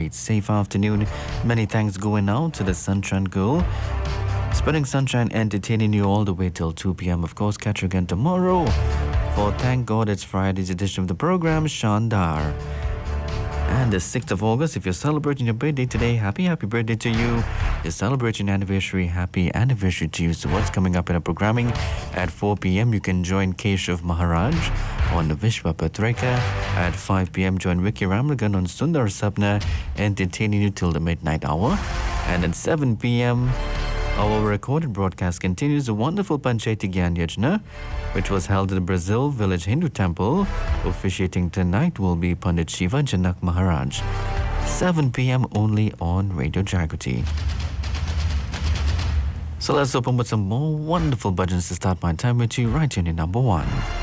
great, safe afternoon. Many thanks going out to the Sunshine Girl. Spreading sunshine, entertaining you all the way till 2 p.m. Of course, catch you again tomorrow for Thank God It's Friday's edition of the program, Shandar. And the 6th of August, if you're celebrating your birthday today, happy birthday to you. You're celebrating anniversary, happy anniversary to you. So what's coming up in our programming? At 4 p.m., you can join Keshav Maharaj on Vishwa Patrika. At 5 p.m., join Vicky Ramlagan on Sundar Sapna, entertaining you till the midnight hour. And at 7 p.m., our recorded broadcast continues the wonderful Panchayati Gyan Yajna, which was held in the Brazil Village Hindu Temple. Officiating tonight will be Pandit Shiva Janak Maharaj. 7 p.m. only on Radio Jagrati. So let's open with some more wonderful bhajans to start my time with you right here in number 1.